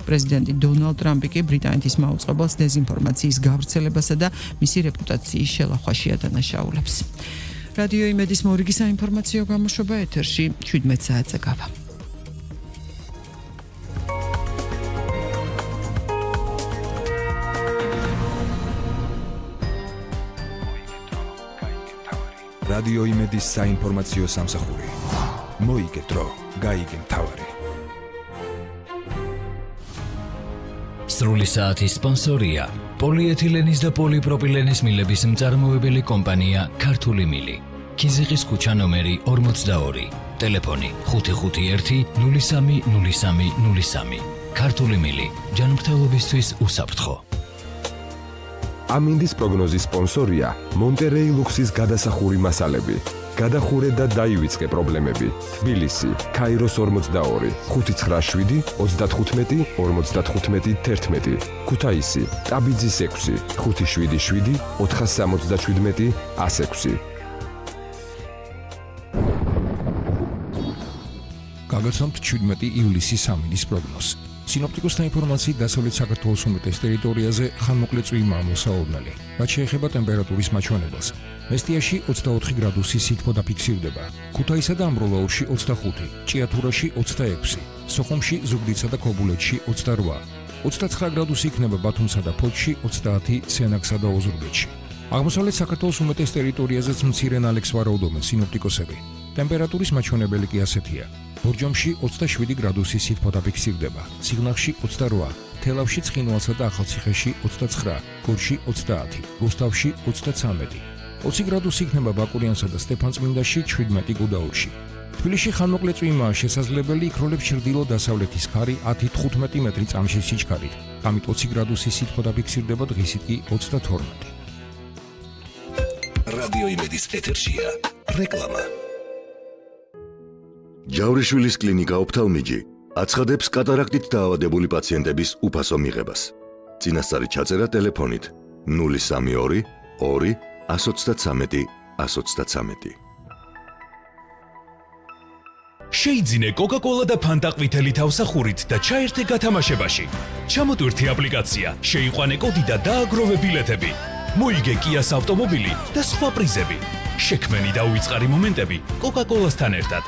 პრეზიდენტი დონალდ ტრამპი კი ბრიტანეთის მაუწყებელს დეზინფორმაციის გავრცელებასა და მისი რეპუტაციის შელახვაში ადანაშაულებს. რადიო იმედის მორიგი საინფორმაციო გამოშვება ეთერში 17 საათზე გავა. რადიო იმედის საინფორმაციო სამსახური. მოიგე დრო, გაიგე მთავარი. სრული საათის სპონსორია პოლიეთილენის და პოლიპროპილენის მილების მწარმოებელი კომპანია ქართული მილი. ქიზიყის ქუჩა ნომერი 42. ტელეფონი 551 030303. ქართული მილი. ჯანმრთელობისთვის უსაფრთხო. ამინდის პროგნოზის სპონსორია მონტერეი ლუქსის გადასახური მასალები. გადახურე და დაივიწყე პრობლემები. თბილისი, ქაიროს 42, 597, 35, 55, 11. ქუთაისი, ტაბიძის 6, 577, 477, 106. გაგაცნობთ 17 ივლისის ამინდის პროგნოზს. სინოპტიკოსთა ინფორმაციით დასავლეთ საქართველოს უმეტეს ტერიტორიაზე ხანმოკლე წვიმაა მოსაუბნელი. რაც შეეხება ტემპერატურის მაჩვენებელს. მესტიაში 24 გრადუსი სითბო დაფიქსირდება. ქუთაისსა და ამბროლაურში 25, ჭიათურაში 26, სოხუმში, ზუგდიდსა და ქობულეთში 28, 29 გრადუსი იქნება ბათუმსა და ფოთში, 30 სენაკსა და ოზურგეთში. აღმოსავლეთ საქართველოს უმეტეს ტერიტორიაზეც მცირე ნალექს ვარაუდობენ სინოპტიკოსები. ტემპერატურის მაჩვენებელი კი ასეთია. ბორჯომში 27 გრადუსი სითბო დაფიქსირდება, სიღნაღში 28, თელავში, ცხინვალსა და ახალციხეში 29, გორში 30, რუსთავში 33, 20 გრადუსი იქნება ბაკურიანსა და სტეფანწმინდაში, 17 გუდაურში. თბილისში ხანმოკლე წვიმაა შესაძლებელი, იქროლებს ჩრდილო-დასავლეთის ქარი 10-15 მეტრი წამში სიჩქარით. ღამით 20 გრადუსი სითბო დაფიქსირდება, დღისით კი 32. რადიო იმედის ეთერშია რეკლამა. ჯავრიშვილის კლინიკა ოფთალმიჯი აცხადებს კატარაქტით დაავადებული პაციენტების უფასო მიღებას. წინასწარი ჩაწერა ტელეფონით 032 2 133 133. შეიძინე კოკა-კოლა და ფანტა ყვითელი თავსახურით და ჩაერთე გათამაშებაში. ჩამოტვირთი აპლიკაცია, შეიყვანე კოდი და დააგროვე ბილეთები. მოიგე კიას ავტომობილი და სხვა პრიზები. შექმენი და უიწყარი მომენტები კოკა-კოლასთან ერთად.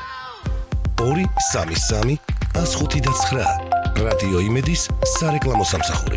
233 105 რადიო იმედის სარეკლამო სამსახური.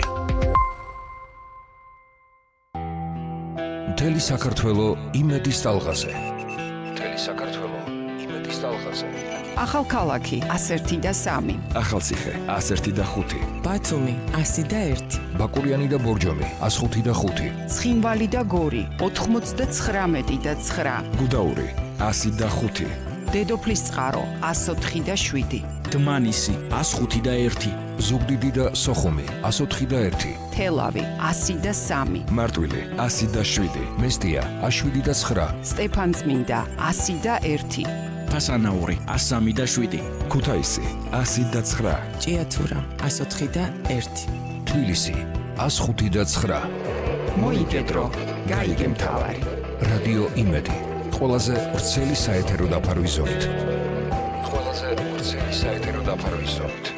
მთელი საქართველო იმედის ტალღაზე. მთელი საქართველო იმედის ტალღაზე. ახალქალაქი 101 და 3. ახალციხე 101 და 5. ბათუმი 100 და 1. ბაკურიანი და ბორჯომი 105 და 5. ცხინვალი და გორი 99 და 9. გუდაური 100 და 5. დედოფლის წყარო 104 და 7. დმანისი 105 და 1. ზუგდიდი და სოხუმი 104 და 1. თელავი 100 და 3. მარტვილი 100 და 7. მესტია 7 და 9. სტეფანწმინდა 100 და 1. ფასანაური 103 და 7. ქუთაისი 100 და 9. ჭიათურა 104 და 1. თბილისი 105 და 9. მოიგე დრო, გაიგე მთავარი. რადიო იმედი ყველაზე ვრცელი საეთერო დაფარვის ზოლით. ყველაზე ვრცელი საეთერო დაფარვის ზოლით.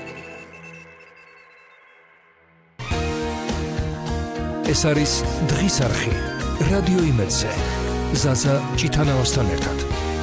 ეს არის დღის არხი რადიო იმედზე. ზაზა ჭითანავასთან ერთად.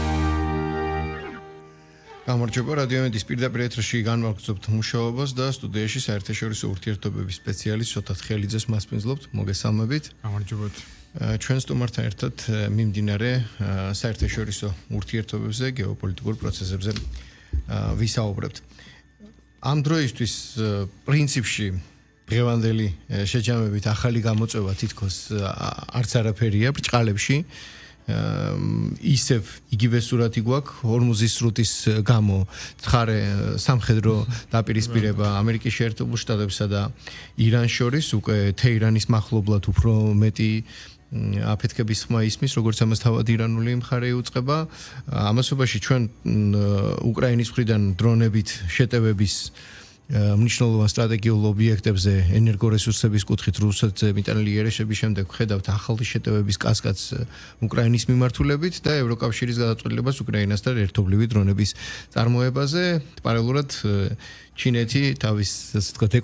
გამარჯობა, რადიო იმედის პირდაპირ ეთერში განვაგრძობთ მუშაობას და სტუდიაში საერთაშორისო ურთიერთობების სპეციალისტ შოთა თხელიძეს მასპინძლობთ. მოგესალმებით. გამარჯობათ. ჩვენ სტუმართან ერთად მიმდინარე საერთაშორისო ურთიერთობებზე, გეოპოლიტიკურ პროცესებზე ვისაუბრებთ. ამ დროისთვის პრინციპში დღევანდელი შეჯამებით ახალი გამოწვევა თითქოს არც არაფერია ბრჭყალებში. ისევ იგივე სურათი გვაქვს ჰორმუზის სრუტის გამო თხარე სამხედრო დაპირისპირება ამერიკის შეერთებულ შტატებსა და ირანს შორის უკვე თეირანის მახლობლად უფრო მეტი აფეთქების ხმა ისმის, როგორც ამას თავად ირანული მხარე იუწყება. ამასობაში ჩვენ უკრაინის მხრიდან დრონებით შეტევების მნიშვნელოვან სტრატეგიულ ობიექტებზე ენერგორესურსების კუთხით რუსეთზე მიტანილი იერიშების შემდეგ ხედავთ ახალი შეტევების კასკადს უკრაინის მიმართულებით და ევროკავშირის გადაწყვეტილებას უკრაინასთან ერთობლივი დრონების წარმოებაზე. პარალელურად ჩინეთი თავის ასე ვთქვათ